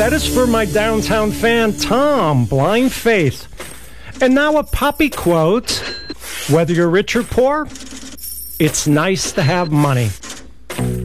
That is for my downtown fan, Tom, Blind Faith. And now a Poppy quote. Whether you're rich or poor, it's nice to have money.